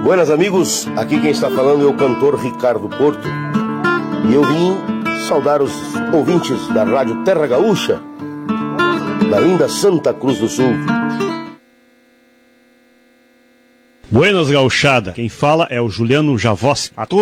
Buenas amigos, aqui quem está falando é o cantor Ricardo Porto. E eu vim saudar os ouvintes da Rádio Terra Gaúcha, da linda Santa Cruz do Sul. Buenas gauchada, quem fala é o Juliano Javossi.